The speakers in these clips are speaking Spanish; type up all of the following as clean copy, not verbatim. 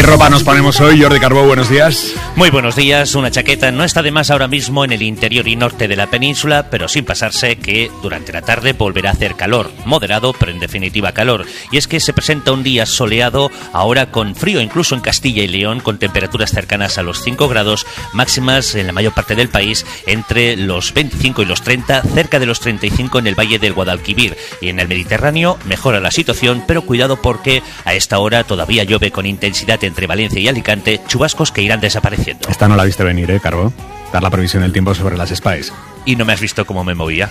ropa nos ponemos hoy? Jordi Carbó, buenos días. Muy buenos días. Una chaqueta no está de más ahora mismo en el interior y norte de la península, pero sin pasarse que durante la tarde volverá a hacer calor. Moderado, pero en definitiva calor. Y es que se presenta un día soleado, ahora con frío incluso en Castilla y León, con temperaturas cercanas a los 5 grados, máximas en la mayor parte del país entre los 25 y los 30, cerca de los 35 en el Valle del Guadalquivir. Y en el Mediterráneo mejora la situación, pero cuidado porque a esta hora todavía llueve con intensidad entre Valencia y Alicante, chubascos que irán desapareciendo. Esta no la viste venir, Carbo. Dar la previsión del tiempo sobre las Spice. Y no me has visto cómo me movía.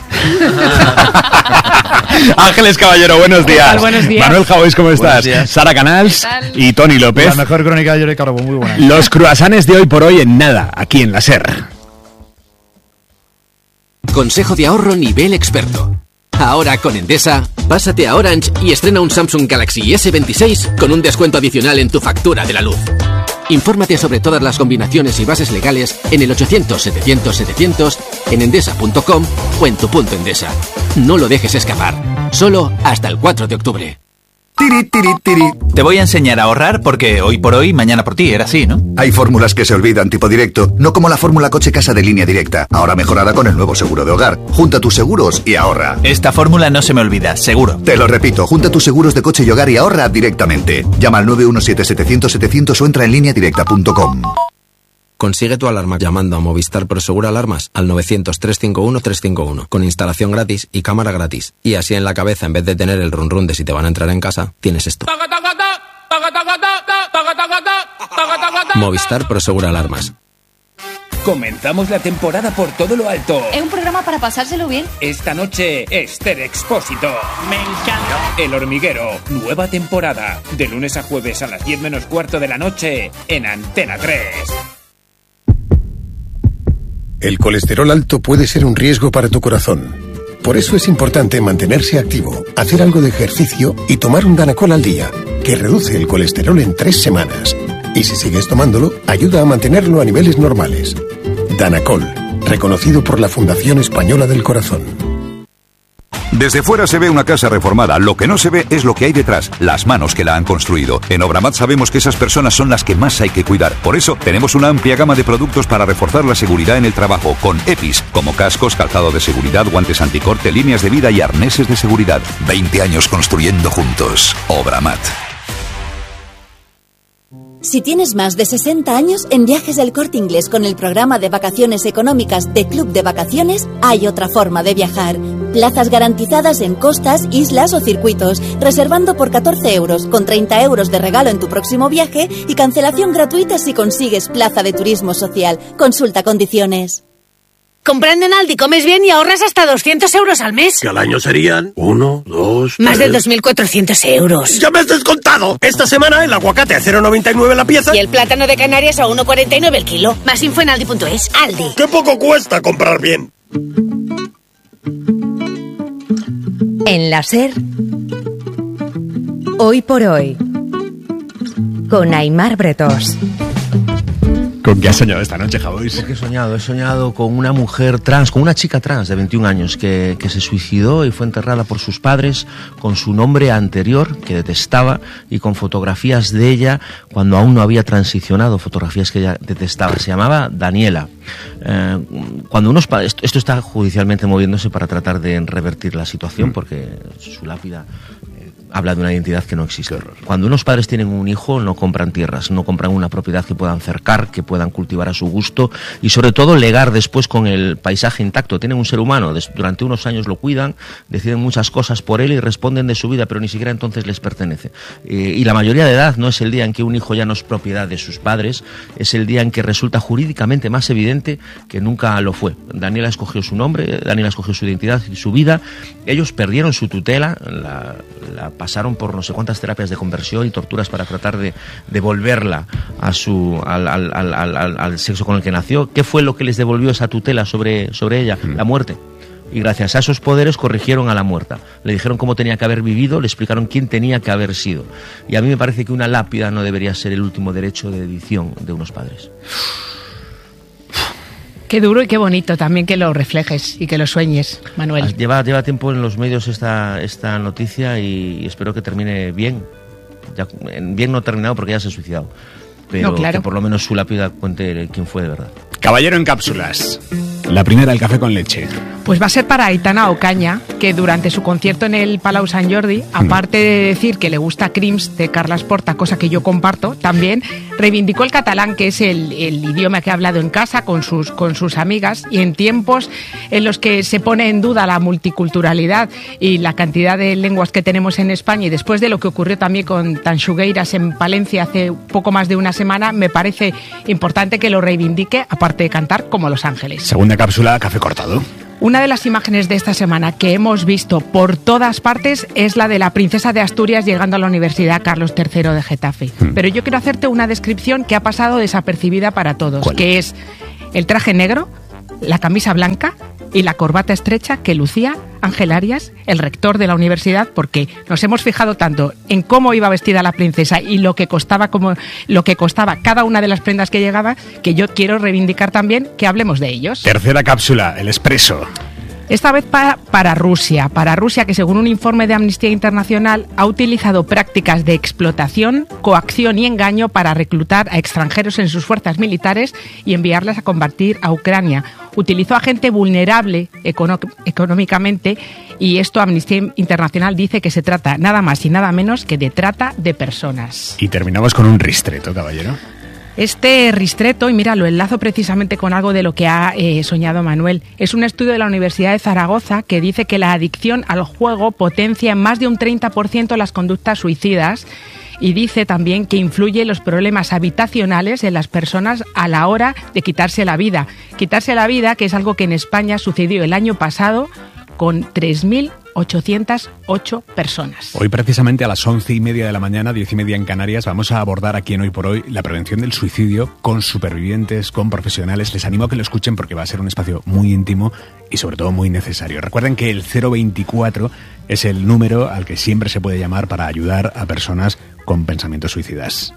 Ángeles Caballero, buenos días. Buenos días. Manuel Javois, ¿cómo estás? Sara Canals y Toni López. La mejor crónica de Jordi Carbó, muy buena. Los cruasanes de hoy por hoy en nada, aquí en la SER. Consejo de ahorro nivel experto. Ahora con Endesa, pásate a Orange y estrena un Samsung Galaxy S26 con un descuento adicional en tu factura de la luz. Infórmate sobre todas las combinaciones y bases legales en el 800-700-700, en endesa.com o en tu punto Endesa. No lo dejes escapar. Solo hasta el 4 de octubre. Tiri, tiri, tiri. Te voy a enseñar a ahorrar porque hoy por hoy, mañana por ti, era así, ¿no? Hay fórmulas que se olvidan tipo directo, no como la fórmula coche-casa de Línea Directa, ahora mejorada con el nuevo seguro de hogar. Junta tus seguros y ahorra. Esta fórmula no se me olvida, seguro. Te lo repito, junta tus seguros de coche y hogar y ahorra directamente. Llama al 917-700-700 o entra en lineadirecta.com. Consigue tu alarma llamando a Movistar Prosegur Alarmas al 900-351-351 con instalación gratis y cámara gratis. Y así en la cabeza, en vez de tener el run run de si te van a entrar en casa, tienes esto. Movistar Prosegur Alarmas. Comenzamos la temporada por todo lo alto. Es un programa para pasárselo bien. Esta noche, Esther Expósito. Me encanta. El Hormiguero, nueva temporada. De lunes a jueves a las 10 menos cuarto de la noche en Antena 3. El colesterol alto puede ser un riesgo para tu corazón. Por eso es importante mantenerse activo, hacer algo de ejercicio y tomar un Danacol al día, que reduce el colesterol en 3 semanas. Y si sigues tomándolo, ayuda a mantenerlo a niveles normales. Danacol, reconocido por la Fundación Española del Corazón. Desde fuera se ve una casa reformada, lo que no se ve es lo que hay detrás, las manos que la han construido. En Obramat sabemos que esas personas son las que más hay que cuidar. Por eso tenemos una amplia gama de productos para reforzar la seguridad en el trabajo, con EPIs, como cascos, calzado de seguridad, guantes anticorte, líneas de vida y arneses de seguridad. 20 años construyendo juntos. Obramat. Si tienes más de 60 años, en Viajes del Corte Inglés con el programa de vacaciones económicas de Club de Vacaciones, hay otra forma de viajar. Plazas garantizadas en costas, islas o circuitos, reservando por 14 euros, con 30 euros de regalo en tu próximo viaje y cancelación gratuita si consigues plaza de turismo social. Consulta condiciones. Comprando en Aldi comes bien y ahorras hasta 200 euros al mes. Que al año serían 1, 2, 3... Más de 2.400 euros. ¡Ya me has descontado! Esta semana el aguacate a 0,99 la pieza. Y el plátano de Canarias a 1,49 el kilo. Más info en aldi.es. Aldi. ¡Qué poco cuesta comprar bien! En la SER, hoy por hoy, con Aimar Bretós. ¿Con qué has soñado esta noche, Javois? ¿Con qué he soñado? He soñado con una mujer trans, con una chica trans de 21 años que se suicidó y fue enterrada por sus padres con su nombre anterior, que detestaba, y con fotografías de ella cuando aún no había transicionado, fotografías que ella detestaba. Se llamaba Daniela. Cuando unos padres... Esto está judicialmente moviéndose para tratar de revertir la situación, porque su lápida... habla de una identidad que no existe. Cuando unos padres tienen un hijo, no compran tierras, no compran una propiedad que puedan cercar, que puedan cultivar a su gusto y sobre todo legar después con el paisaje intacto. Tienen un ser humano, durante unos años lo cuidan, deciden muchas cosas por él y responden de su vida, pero ni siquiera entonces les pertenece. Y la mayoría de edad no es el día en que un hijo ya no es propiedad de sus padres, es el día en que resulta jurídicamente más evidente que nunca lo fue. Daniela escogió su nombre, Daniela escogió su identidad y su vida. Ellos perdieron su tutela, la pasaron por no sé cuántas terapias de conversión y torturas para tratar de devolverla a al sexo con el que nació. ¿Qué fue lo que les devolvió esa tutela sobre ella? La muerte. Y gracias a esos poderes corrigieron a la muerta. Le dijeron cómo tenía que haber vivido, le explicaron quién tenía que haber sido. Y a mí me parece que una lápida no debería ser el último derecho de edición de unos padres. Qué duro y qué bonito también que lo reflejes y que lo sueñes, Manuel. Lleva tiempo en los medios esta noticia y espero que termine bien. Bien no terminado porque ya se ha suicidado. pero No, claro. que por lo menos su lápida cuente quién fue de verdad. Caballero en cápsulas. La primera, el café con leche. Pues va a ser para Aitana Ocaña, que durante su concierto en el Palau Sant Jordi, aparte de decir que le gusta Crims de Carles Porta, cosa que yo comparto, también reivindicó el catalán, que es el idioma que ha hablado en casa con sus amigas, y en tiempos en los que se pone en duda la multiculturalidad y la cantidad de lenguas que tenemos en España, y después de lo que ocurrió también con Tanxugueiras en Palencia hace poco más de una semana, me parece importante que lo reivindique, aparte de cantar como Los Ángeles. Segunda cápsula, café cortado. Una de las imágenes de esta semana que hemos visto por todas partes es la de la princesa de Asturias llegando a la Universidad Carlos III de Getafe. Pero yo quiero hacerte una descripción que ha pasado desapercibida para todos, ¿Cuál? Que es el traje negro, la camisa blanca y la corbata estrecha que lucía Ángel Arias, el rector de la universidad, porque nos hemos fijado tanto en cómo iba vestida la princesa y lo que costaba cada una de las prendas que llegaba, que yo quiero reivindicar también que hablemos de ellos. Tercera cápsula, el expreso. Esta vez para Rusia, que según un informe de Amnistía Internacional ha utilizado prácticas de explotación, coacción y engaño para reclutar a extranjeros en sus fuerzas militares y enviarlas a combatir a Ucrania. Utilizó a gente vulnerable económicamente, y esto Amnistía Internacional dice que se trata nada más y nada menos que de trata de personas. Y terminamos con un ristreto, caballero. Este ristreto, y mira, lo enlazo precisamente con algo de lo que ha soñado Manuel, es un estudio de la Universidad de Zaragoza que dice que la adicción al juego potencia en más de un 30% las conductas suicidas, y dice también que influye en los problemas habitacionales en las personas a la hora de quitarse la vida. Quitarse la vida, que es algo que en España sucedió el año pasado con 3.808 personas. Hoy precisamente a las 11:30 de la mañana, 10:30 en Canarias, vamos a abordar aquí en Hoy por Hoy la prevención del suicidio con supervivientes, con profesionales. Les animo a que lo escuchen porque va a ser un espacio muy íntimo y sobre todo muy necesario. Recuerden que el 024 es el número al que siempre se puede llamar para ayudar a personas con pensamientos suicidas.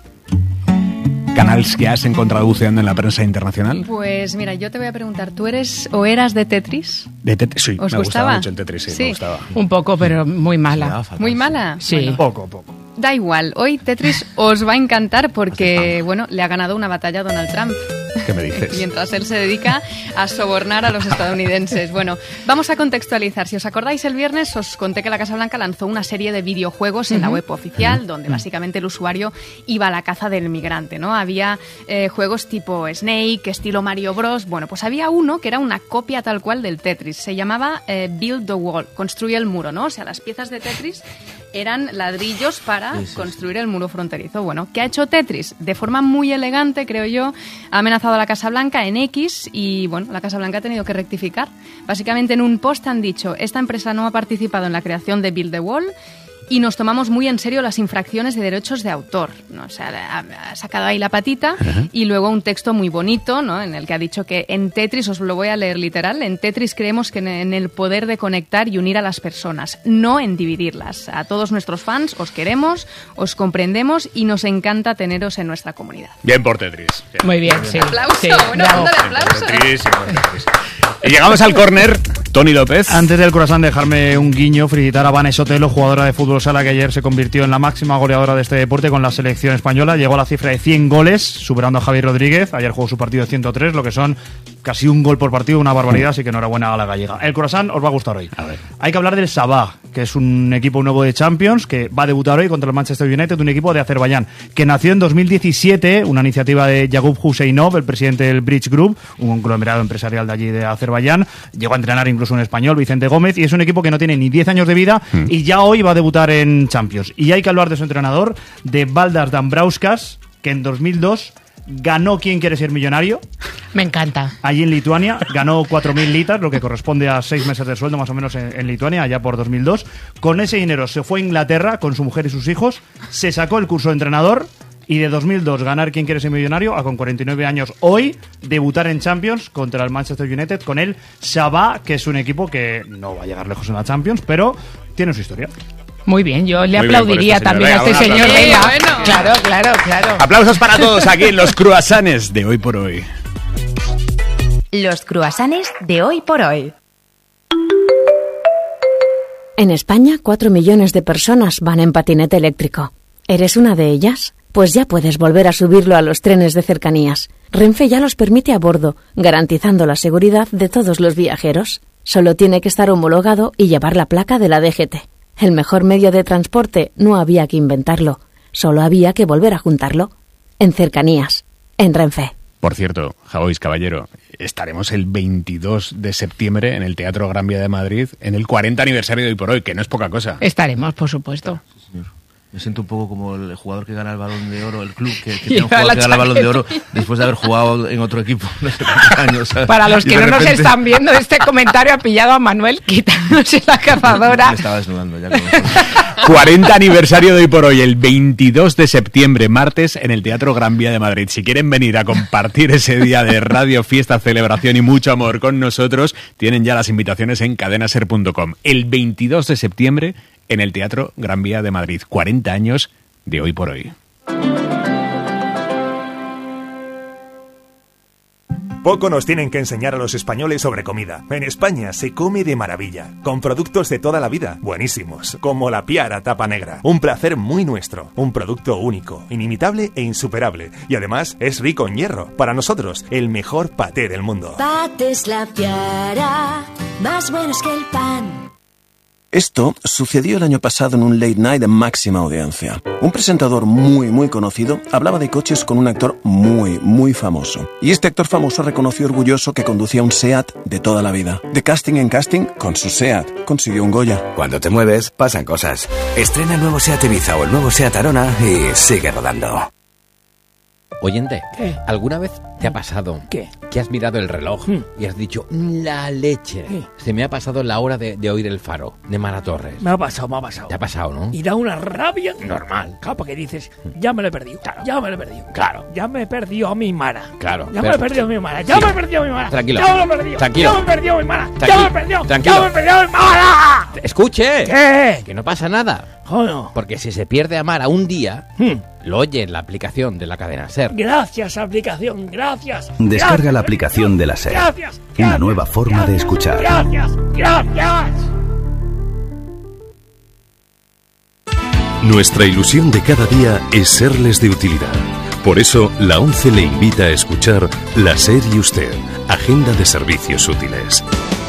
¿Canales que has encontrado buceando en la prensa internacional? Pues mira, yo te voy a preguntar, ¿tú eres o eras de Tetris? De Tetris, sí. ¿Os me gustaba? gustaba mucho el Tetris, sí, me gustaba. Un poco, pero muy mala. ¿Muy mala? Sí. Bueno, Poco. da igual, hoy Tetris os va a encantar porque, bueno, le ha ganado una batalla a Donald Trump. ¿Qué me dices? Mientras él se dedica a sobornar a los estadounidenses. Bueno, vamos a contextualizar. Si os acordáis, el viernes os conté que la Casa Blanca lanzó una serie de videojuegos en la web oficial, donde básicamente el usuario iba a la caza del migrante, ¿no? Había juegos tipo Snake, estilo Mario Bros. Bueno, pues había uno que era una copia tal cual del Tetris. Se llamaba Build the Wall, construye el muro, ¿no? O sea, las piezas de Tetris eran ladrillos para construir el muro fronterizo. Bueno, ¿qué ha hecho Tetris? De forma muy elegante, creo yo, ha amenazado a la Casa Blanca en X y, bueno, la Casa Blanca ha tenido que rectificar. Básicamente en un post han dicho, esta empresa no ha participado en la creación de Build the Wall y nos tomamos muy en serio las infracciones de derechos de autor, ¿no? O sea, ha sacado ahí la patita y luego un texto muy bonito, ¿no? En el que ha dicho que en Tetris, os lo voy a leer literal, en Tetris creemos que en el poder de conectar y unir a las personas, no en dividirlas. A todos nuestros fans os queremos, os comprendemos y nos encanta teneros en nuestra comunidad. Bien por Tetris. Bien. Muy bien, sí. ¡Aplauso! Sí, Una bravo. ronda de aplausos. Tetris, bien por Tetris. Y llegamos al córner. Tony López. Antes del croissant, dejarme un guiño, felicitar a Vanessa Otelo, jugadora de fútbol sala que ayer se convirtió en la máxima goleadora de este deporte con la selección española. Llegó a la cifra de 100 goles, superando a Javi Rodríguez. Ayer jugó su partido de 103, lo que son casi un gol por partido, una barbaridad, así que enhorabuena a la gallega. El croissant os va a gustar hoy. A ver. Hay que hablar del Sabah, que es un equipo nuevo de Champions, que va a debutar hoy contra el Manchester United, un equipo de Azerbaiyán, que nació en 2017, una iniciativa de Yaqub Huseinov, el presidente del Bridge Group, un conglomerado empresarial de allí de Azerbaiyán. Llegó a entrenar incluso un español, Vicente Gómez, y es un equipo que no tiene ni 10 años de vida y ya hoy va a debutar en Champions. Y hay que hablar de su entrenador, de Valdas Dambrauskas, que en 2002 ganó ¿Quién quiere ser millonario? Me encanta. Allí en Lituania, ganó 4.000 litas, lo que corresponde a 6 meses de sueldo más o menos en Lituania, allá por 2002. Con ese dinero se fue a Inglaterra con su mujer y sus hijos, se sacó el curso de entrenador y de 2002 ganar ¿Quién quiere ser millonario? A con 49 años hoy debutar en Champions contra el Manchester United con el Sabah, que es un equipo que no va a llegar lejos en la Champions, pero tiene su historia. Muy bien, yo le Muy bien aplaudiría por este también señor. a este Venga, un señor. aplauso. Venga, Bueno. Claro. Aplausos para todos aquí en los croissants de Hoy por Hoy. Los croissants de Hoy por Hoy. En España, 4 millones de personas van en patinete eléctrico. ¿Eres una de ellas? Pues ya puedes volver a subirlo a los trenes de cercanías. Renfe ya los permite a bordo, garantizando la seguridad de todos los viajeros. Solo tiene que estar homologado y llevar la placa de la DGT. El mejor medio de transporte no había que inventarlo, solo había que volver a juntarlo. En cercanías, en Renfe. Por cierto, Javois, caballero, estaremos el 22 de septiembre en el Teatro Gran Vía de Madrid en el 40 aniversario de Hoy por Hoy, que no es poca cosa. Estaremos, por supuesto. Sí, señor. Me siento un poco como el jugador que gana el Balón de Oro, el club que tiene un jugador que gana el Balón de Oro después de haber jugado en otro equipo no sé cuántos años, ¿sabes? Para los que no nos están viendo, este comentario ha pillado a Manuel quitándose la cazadora. Me estaba desnudando ya. 40 aniversario de Hoy por Hoy, el 22 de septiembre, martes, en el Teatro Gran Vía de Madrid. Si quieren venir a compartir ese día de radio, fiesta, celebración y mucho amor con nosotros, tienen ya las invitaciones en cadenaser.com. El 22 de septiembre, en el Teatro Gran Vía de Madrid. 40 años de Hoy por Hoy. Poco nos tienen que enseñar a los españoles sobre comida. En España se come de maravilla, con productos de toda la vida, buenísimos, como la Piara Tapa Negra. Un placer muy nuestro, un producto único, inimitable e insuperable. Y además es rico en hierro. Para nosotros, el mejor paté del mundo. Patés La Piara, más buenos que el pan. Esto sucedió el año pasado en un late night de máxima audiencia. Un presentador muy conocido hablaba de coches con un actor muy famoso. Y este actor famoso reconoció orgulloso que conducía un SEAT de toda la vida. De casting en casting, con su SEAT consiguió un Goya. Cuando te mueves, pasan cosas. Estrena el nuevo SEAT Ibiza o el nuevo SEAT Arona y sigue rodando. Oyente, ¿qué? ¿Alguna vez te ha pasado ¿qué? Que has mirado el reloj y has dicho, la leche? ¿Qué? Se me ha pasado la hora de oír el faro de Mara Torres. Me ha pasado. Te ha pasado, ¿no? Y da una rabia normal. Claro, porque dices, ya me lo he perdido. Claro. Ya me lo he perdido. Claro. Ya me he perdido a mi Mara. Claro. Ya me he perdido a mi Mara. Ya me he perdido a mi Mara. Tranquilo. Ya me lo he perdido. Tranquilo. Ya me he perdido a mi Mara. Tranquilo. Ya me he perdido. Tranquilo. Ya me he perdido a mi Mara. Escuche. ¿Qué? Que no pasa nada. Oh. Porque si se pierde a Mara un día, lo oye en la aplicación de la cadena SER. Gracias, aplicación. Gracias. Descarga gracias. la aplicación de la SER. Gracias. Una nueva forma de escuchar. Gracias. Nuestra ilusión de cada día es serles de utilidad. Por eso, la ONCE le invita a escuchar La SER y Usted, Agenda de Servicios Útiles.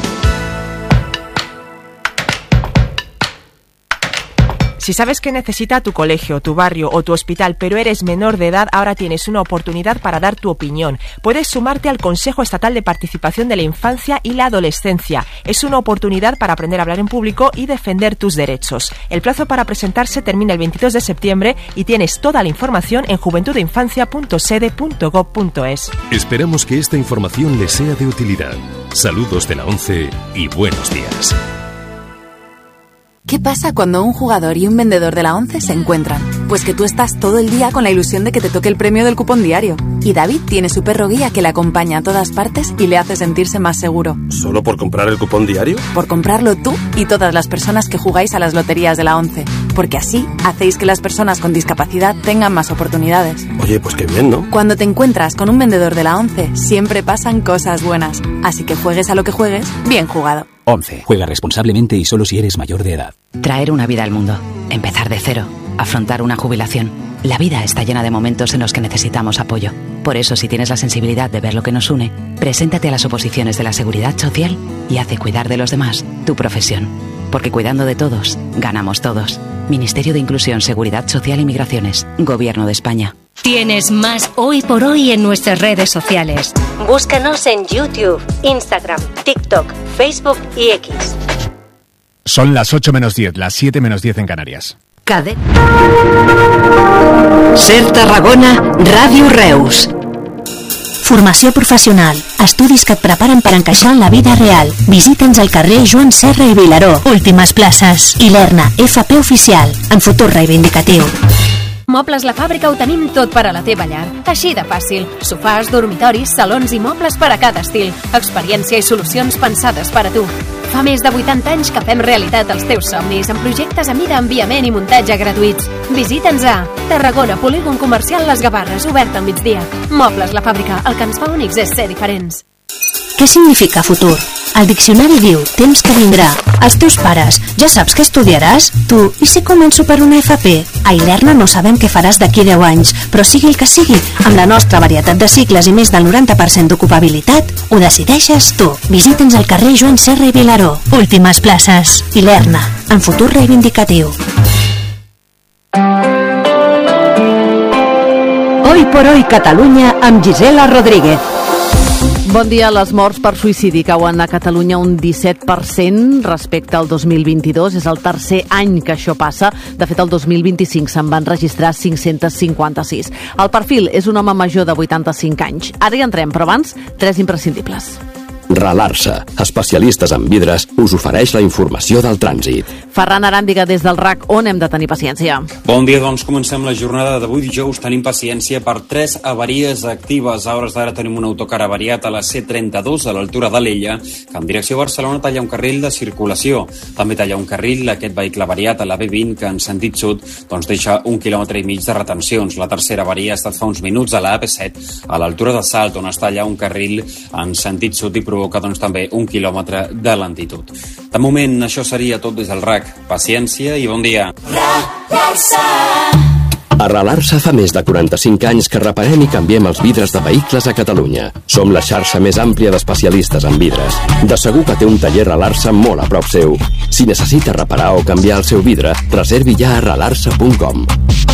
Si sabes que necesita tu colegio, tu barrio o tu hospital, pero eres menor de edad, ahora tienes una oportunidad para dar tu opinión. Puedes sumarte al Consejo Estatal de Participación de la Infancia y la Adolescencia. Es una oportunidad para aprender a hablar en público y defender tus derechos. El plazo para presentarse termina el 22 de septiembre y tienes toda la información en juventudeinfancia.sede.gov.es. Esperamos que esta información les sea de utilidad. Saludos de la ONCE y buenos días. ¿Qué pasa cuando un jugador y un vendedor de la ONCE se encuentran? Pues que tú estás todo el día con la ilusión de que te toque el premio del cupón diario. Y David tiene su perro guía que le acompaña a todas partes y le hace sentirse más seguro. ¿Solo por comprar el cupón diario? Por comprarlo tú y todas las personas que jugáis a las loterías de la ONCE. Porque así hacéis que las personas con discapacidad tengan más oportunidades. Oye, pues qué bien, ¿no? Cuando te encuentras con un vendedor de la ONCE, siempre pasan cosas buenas. Así que juegues a lo que juegues, bien jugado. 11. Juega responsablemente y solo si eres mayor de edad. Traer una vida al mundo. Empezar de cero. Afrontar una jubilación. La vida está llena de momentos en los que necesitamos apoyo. Por eso, si tienes la sensibilidad de ver lo que nos une, preséntate a las oposiciones de la Seguridad Social y haz de cuidar de los demás tu profesión. Porque cuidando de todos, ganamos todos. Ministerio de Inclusión, Seguridad Social y Migraciones. Gobierno de España. Tienes más Hoy por Hoy en nuestras redes sociales. Búscanos en YouTube, Instagram, TikTok, Facebook y X. Son las 8 menos 10, las 7 menos 10 en Canarias. SER Tarragona, Ràdio Reus. Formació professional. Estudis que et preparen per encaixar en la vida real. Visita'ns al carrer Joan Serra i Vilaró. Últimes places. I l'ERNA, FP Oficial, en futur reivindicatiu. Mobles La Fàbrica ho tenim tot per a la teva llar. Així de fàcil. Sofàs, dormitoris, salons i mobles per a cada estil. Experiència i solucions pensades per a tu. Fa més de 80 anys que fem realitat els teus somnis amb projectes a mida, enviament i muntatge gratuïts. Visita'ns a Tarragona, Polígon Comercial Les Gavarres, obert al migdia. Mobles La Fàbrica, el que ens fa únics és ser diferents. Què significa futur? El diccionari diu temps que vindrà. Els teus pares, ja saps què estudiaràs? Tu, i si començo per una FP? A Ilerna no sabem què faràs d'aquí 10 anys, però sigui el que sigui, amb la nostra varietat de cicles i més del 90% d'ocupabilitat, ho decideixes tu. Visita'ns al carrer Joan Serra i Vilaró. Últimes places. Ilerna, en futur reivindicatiu. Hoy por hoy Catalunya amb Gisela Rodríguez. Bon dia. Les morts per suïcidi cauen a Catalunya un 17% respecte al 2022. És el tercer any que això passa. De fet, el 2025 se'n van registrar 556. El perfil és un home major de 85 anys. Ara hi entrem, però abans, 3 imprescindibles. Ralarsa, especialistes en vidres, us ofereix la informació del trànsit. Ferran Aràndiga, des del RAC, on hem de tenir paciència? Bon dia, doncs comencem la jornada d'avui dijous. Tenim paciència per 3 avaries actives. A hores d'ara tenim un autocar avariat a la C32 a l'altura d'Alella, que en direcció a Barcelona talla un carril de circulació. També talla un carril aquest vehicle avariat a la B20, que en sentit sud doncs deixa 1,5 quilòmetres de retencions. La tercera avaria ha estat fa uns minuts a la AP7 a l'altura de Salt, on es talla un carril en sentit sud i provoca doncs també 1 quilòmetre de lentitud. De moment, això seria tot des del RAC. Paciència i bon dia. A Ralarsa fa més de 45 anys que reparem i canviem els vidres de vehicles a Catalunya. Som la xarxa més àmplia d'especialistes en vidres. De segur que té un taller Ralarsa molt a prop seu. Si necessita reparar o canviar el seu vidre, reservi ja a ralarsa.com.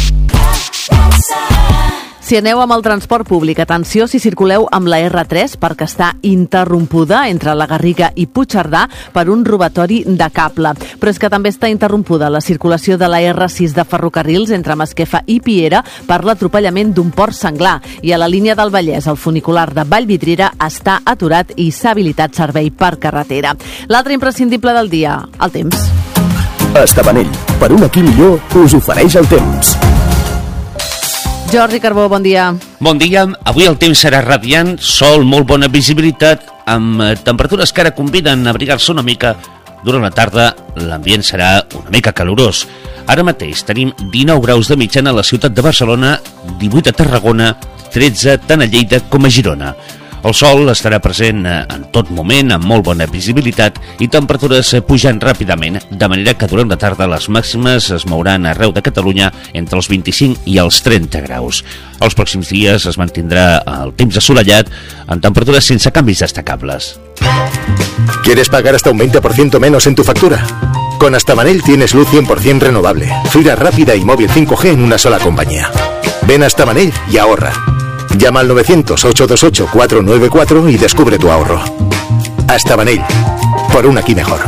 Si aneu amb el transport públic, atenció si circuleu amb la R3 perquè està interrompuda entre la Garriga i Puigcerdà per un robatori de cable. Però és que també està interrompuda la circulació de la R6 de ferrocarrils entre Masquefa i Piera per l'atropellament d'un porc senglar. I a la línia del Vallès, el funicular de Vallvidrera està aturat i s'ha habilitat servei per carretera. L'altre imprescindible del dia, el temps. Estabanell, per un aquí millor, us ofereix el temps. Jordi Carbó, bon dia. Bon dia. Avui el temps serà radiant, sol, molt bona visibilitat, amb temperatures que ara conviden a abrigar-se una mica. Durant la tarda l'ambient serà una mica calorós. Ara mateix tenim 19 graus de mitjana a la ciutat de Barcelona, 18 a Tarragona, 13 tant a Lleida com a Girona. El sol estarà present en tot moment, amb molt bona visibilitat i temperatures pujant ràpidament, de manera que durant la tarda les màximes es mouran arreu de Catalunya entre els 25 i els 30 graus. Els pròxims dies es mantindrà el temps assolellat en temperatures sense canvis destacables. ¿Quieres pagar hasta un 20% menos en tu factura? Con Astabanell tienes luz 100% renovable, fibra rápida y móvil 5G en una sola compañía. Ven a Astabanell y ahorra. Llama al 900-828-494 y descubre tu ahorro. Astabanell, por un aquí mejor.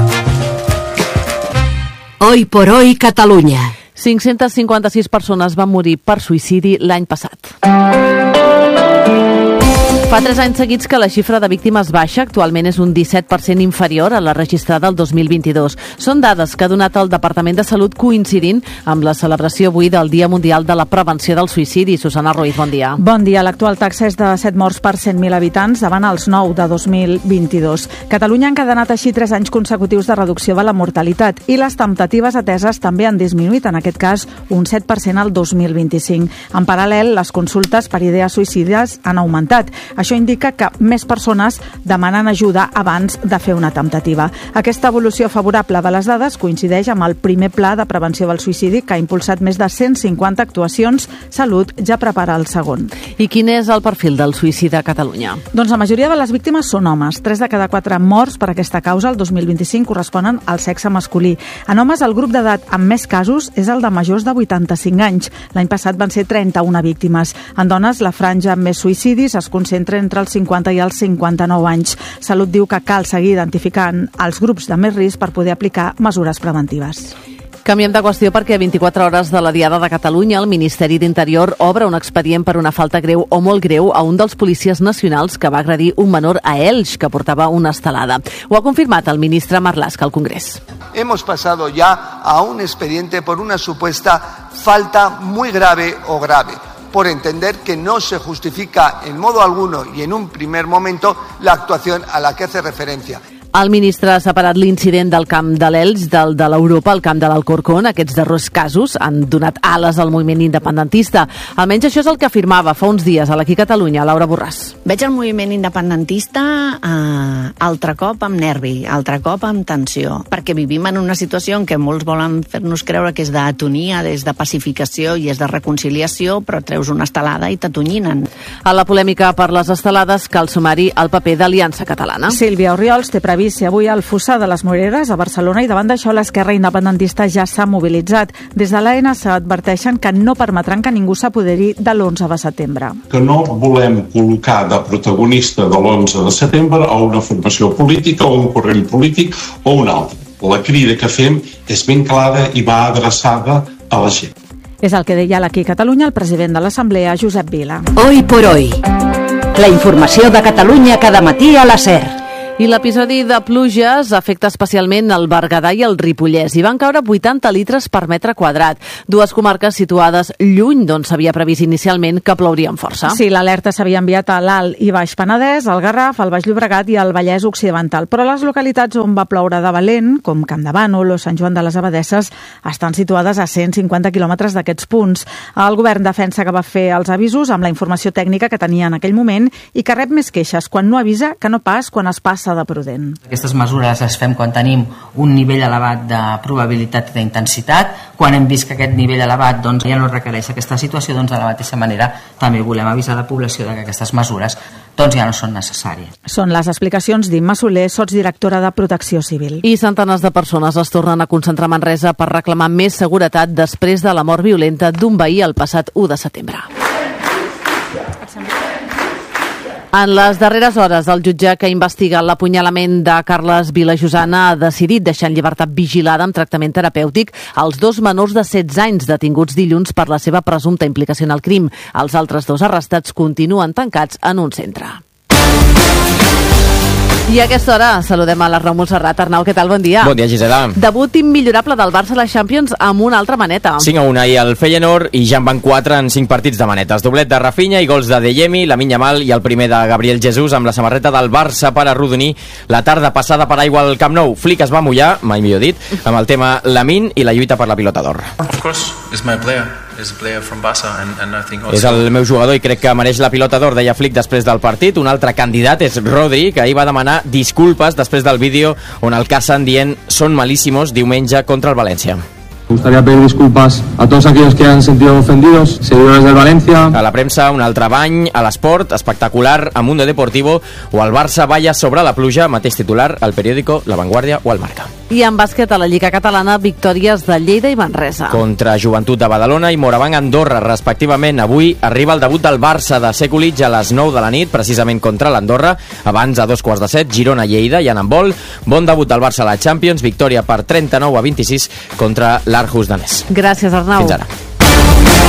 Hoy por hoy, Catalunya. 556 persones van morir per suïcidi l'any passat. Fa 3 anys seguits que la xifra de víctimes baixa, actualment és un 17% inferior a la registrada el 2022. Són dades que ha donat el Departament de Salut coincidint amb la celebració avui del Dia Mundial de la Prevenció del Suïcidi. Susana Ruiz, bon dia. Bon dia. L'actual taxa és de 7 morts per 100.000 habitants davant els 9 de 2022. Catalunya ha encadenat així 3 anys consecutius de reducció de la mortalitat i les temptatives ateses també han disminuït, en aquest cas un 7% al 2025. En paral·lel, les consultes per idees suïcides han augmentat. Això indica que més persones demanen ajuda abans de fer una temptativa. Aquesta evolució favorable de les dades coincideix amb el primer pla de prevenció del suïcidi que ha impulsat més de 150 actuacions. Salut ja prepara el segon. I quin és el perfil del suïcidi a Catalunya? Doncs la majoria de les víctimes són homes. 3 de cada 4 morts per aquesta causa el 2025 corresponen al sexe masculí. En homes, el grup d'edat amb més casos és el de majors de 85 anys. L'any passat van ser 31 víctimes. En dones, la franja amb més suïcidis es concentra entre els 50 i els 59 anys. Salut diu que cal seguir identificant els grups de més risc per poder aplicar mesures preventives. Canviem de qüestió perquè a 24 hores de la Diada de Catalunya el Ministeri d'Interior obre un expedient per una falta greu o molt greu a un dels policies nacionals que va agredir un menor a Elx que portava una estelada. Ho ha confirmat el ministre Marlaska al Congrés. Hemos pasado ya a un expediente por una supuesta falta muy grave o grave, por entender que no se justifica en modo alguno y en un primer momento la actuación a la que hace referencia. El ministre ha separat l'incident del camp de l'Elx del de l'Europa al camp de l'Alcorcón. Aquests darrers casos han donat ales al moviment independentista. Almenys això és el que afirmava fa uns dies a l'Aquí Catalunya, Laura Borràs. Veig el moviment independentista altre cop amb nervi, altre cop amb tensió, perquè vivim en una situació en què molts volen fer-nos creure que és d'atonia, és de pacificació i és de reconciliació, però treus una estelada i t'atonyinen. A la polèmica per les estelades cal sumar-hi el paper d'Aliança Catalana. Sílvia Orriols té previst ser avui al Fossar de les Moreres a Barcelona i davant d'això l'esquerra independentista ja s'ha mobilitzat. Des de l'ANC adverteixen que no permetran que ningú s'apoderi de l'11 de setembre. Que no volem col·locar de protagonista de l'11 de setembre a una formació política o un corrent polític o un altre. La crida que fem és ben clara i va adreçada a la gent. És el que deia l'Aquí Catalunya el president de l'Assemblea, Josep Vila. Hoy por hoy. La informació de Catalunya cada matí a la SER. I l'episodi de pluges afecta especialment el Berguedà i el Ripollès. Hi van caure 80 litres per metre quadrat. Dues comarques situades lluny d'on s'havia previst inicialment que plouria amb força. Sí, l'alerta s'havia enviat a l'Alt i Baix Penedès, al Garraf, al Baix Llobregat i al Vallès Occidental. Però les localitats on va ploure de valent, com Campdevànol o Sant Joan de les Abadesses, estan situades a 150 quilòmetres d'aquests punts. El govern defensa que va fer els avisos amb la informació tècnica que tenia en aquell moment i que rep més queixes quan no avisa que no pas quan es passa de prudent. Aquestes mesures les fem quan tenim un nivell elevat de probabilitat i d'intensitat. Quan hem vist que aquest nivell elevat ja no requereix aquesta situació, de la mateixa manera també volem avisar la població que aquestes mesures ja no són necessàries. Són les explicacions d'Imma Soler, sotsdirectora de Protecció Civil. I centenars de persones es tornen a concentrar a Manresa per reclamar més seguretat després de la mort violenta d'un veí el passat 1 de setembre. En les darreres hores, el jutge que investiga l'apunyalament de Carles Vilajosana ha decidit deixar en llibertat vigilada amb tractament terapèutic els dos menors de 16 anys detinguts dilluns per la seva presumpta implicació en el crim. Els altres dos arrestats continuen tancats en un centre. I a aquesta hora saludem a l'Arnau Montserrat. Arnau, què tal? Bon dia. Bon dia, Gisela. Debut immillorable del Barça a la Champions amb una altra maneta. 5-1 ahir al Feyenoord i ja en van 4 en 5 partits de manetes. Doblet de Rafinha i gols de Deyemi, Lamine Yamal i el primer de Gabriel Jesús amb la samarreta del Barça per arrodonir la tarda passada per aigua al Camp Nou. Flick es va mullar, mai millor dit, amb el tema Lamine i la lluita per la pilota d'or. Of course, it's my player. Is a player from Barça and I think also... És el meu jugador i crec que mereix la pilota d'or, deia Flick després del partit. Un altre candidat és Rodri, que ahir va demanar disculpes després del vídeo on el cacen dient "son malísimos" diumenge contra el València. Me gustaría pedir disculpas a todos aquellos que han sentido ofendidos, seguidores del Valencia. A la premsa, un altre bany, a l'esport, espectacular, a Mundo Deportivo, o al Barça balla sobre la pluja, mateix titular, al periòdico La Vanguardia o al Marca. I en bàsquet a la Lliga Catalana, victòries de Lleida i Manresa. Contra Joventut de Badalona i Morabanc Andorra, respectivament. Avui arriba el debut del Barça de Sekulic a les 9 de la nit, precisament contra l'Andorra. Abans, a 2:15, Girona-Lleida i en handbol. Bon debut del Barça a la Champions, victòria per 39-26 contra l'Aarhus danès. Gràcies, Arnau. Fins ara.